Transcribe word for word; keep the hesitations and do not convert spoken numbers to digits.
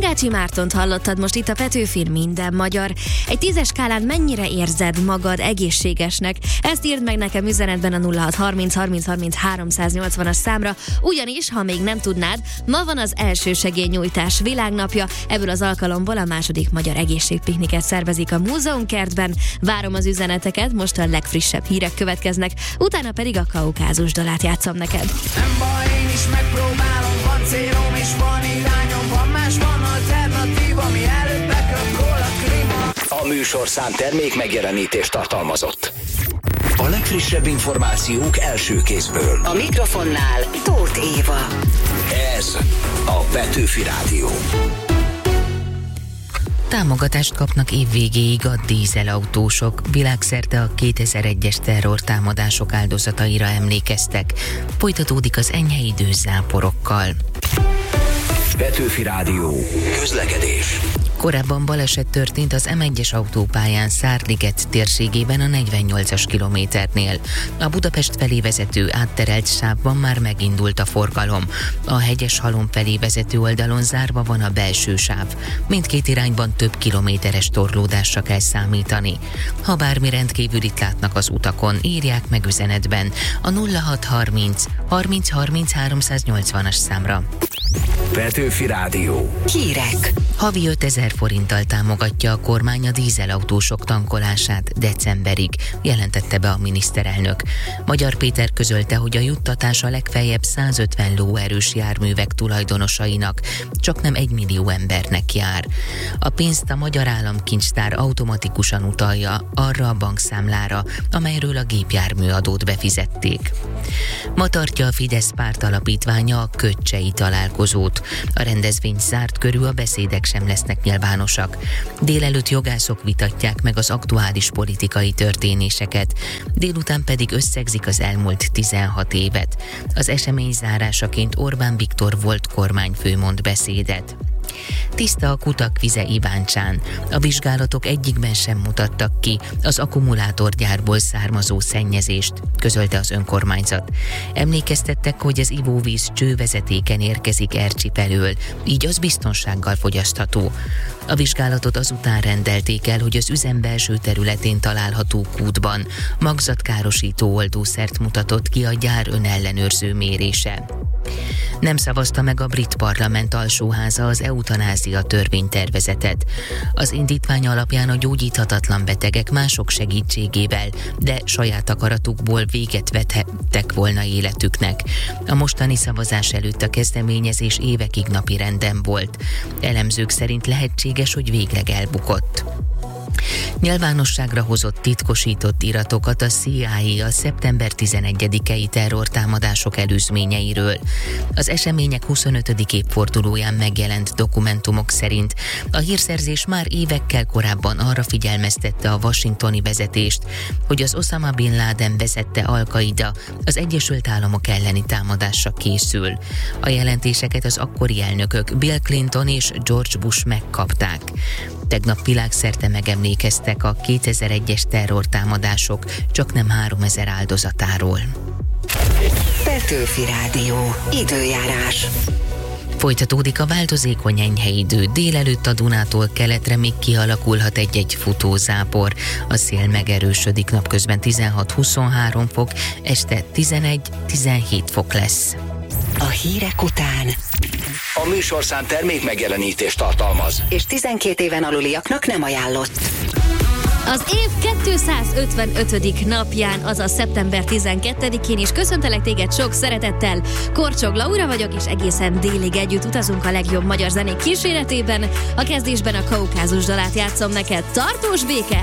Gulácsi Mártont hallottad most itt a Petőfin Minden Magyar. Egy tízes skálán mennyire érzed magad egészségesnek? Ezt írd meg nekem üzenetben a nulla hat harminc harminc harminc háromszáznyolcvanas számra, ugyanis, ha még nem tudnád, ma van az elsősegélynyújtás világnapja, ebből az alkalomból a második magyar egészségpikniket szervezik a múzeumkertben. Várom az üzeneteket, most a legfrissebb hírek következnek, utána pedig a Kaukázus dalát játszom neked. Nem baj, én is megpróbálom, van célom és van irányom, van más, van alternatív, ami előbb beköpkol a klíma. A műsorszám termék megjelenítést tartalmazott. A legfrissebb információk első kézből. A mikrofonnál Tóth Éva. Ez a Petőfi Rádió. Támogatást kapnak évvégéig a dízelautósok. Világszerte a kétezer-egyes terrortámadások áldozataira emlékeztek. Folytatódik az enyhe idő záporokkal. Petőfi Rádió. Közlekedés. Korábban baleset történt az em egyes autópályán Szárliget térségében a negyvennyolcas kilométernél. A Budapest felé vezető átterelt sávban már megindult a forgalom. A Hegyeshalom felé vezető oldalon zárva van a belső sáv. Mindkét irányban több kilométeres torlódásra kell számítani. Ha bármi rendkívülit látnak az utakon, írják meg üzenetben a nulla hat harminc harminc harminc háromszáznyolcvanas számra. Petőfi Rádió. Hírek. Havi ötezer forinttal támogatja a kormány a dízelautósok tankolását decemberig, jelentette be a miniszterelnök. Magyar Péter közölte, hogy a juttatás a legfeljebb százötven lóerős járművek tulajdonosainak, csak nem egy millió embernek jár. A pénzt a Magyar Államkincstár automatikusan utalja arra a bankszámlára, amelyről a gépjárműadót befizették. Ma tartja a Fidesz párt alapítványa a kötcsei találkozót. A rendezvény zárt körül, a beszédek sem lesznek nyilvánosak. Délelőtt jogászok vitatják meg az aktuális politikai történéseket, délután pedig összegzik az elmúlt tizenhat évet. Az esemény zárásaként Orbán Viktor volt kormányfő mond beszédet. Tiszta a kutak vize Iváncsán. A vizsgálatok egyikben sem mutattak ki az akkumulátorgyárból származó szennyezést, közölte az önkormányzat. Emlékeztettek, hogy az ivóvíz csővezetéken érkezik Ercsi felől, így az biztonsággal fogyasztható. A vizsgálatot azután rendelték el, hogy az üzem belső területén található kútban magzatkárosító oldószert mutatott ki a gyár önellenőrző mérése. Nem szavazta meg a brit parlament alsóháza az eutanázia törvénytervezetet. Az indítvány alapján a gyógyíthatatlan betegek mások segítségével, de saját akaratukból véget vethettek volna életüknek. A mostani szavazás előtt a kezdeményezés évekig napirenden volt. Elemzők szerint lehetséges, hogy végleg elbukott. Nyilvánosságra hozott titkosított iratokat a cé i á a szeptember tizenegyedikei terrortámadások előzményeiről. Az események huszonötödik évfordulóján megjelent dokumentumok szerint a hírszerzés már évekkel korábban arra figyelmeztette a washingtoni vezetést, hogy az Osama Bin Laden vezette Al-Qaida az Egyesült Államok elleni támadásra készül. A jelentéseket az akkori elnökök Bill Clinton és George Bush megkapták. Tegnap világszerte megemlékeztek a kétezer-egyes terrortámadások csak nem háromezer áldozatáról. Petőfi Rádió. Időjárás. Folytatódik a változékony enyhe idő. Délelőtt a Dunától keletre még kialakulhat egy-egy futózápor. A szél megerősödik, napközben tizenhat-huszonhárom fok, este tizenegy-tizenhét fok lesz. A hírek után A műsorszám termék megjelenítést tartalmaz. és tizenkét éven aluliaknak nem ajánlott. Az év kétszázötvenötödik napján, azaz szeptember tizenkettedikén is köszöntelek téged sok szeretettel. Korcsog Laura vagyok, és egészen délig együtt utazunk a legjobb magyar zenék kíséretében. A kezdésben a Kaukázus dalát játszom neked. Tartós béke!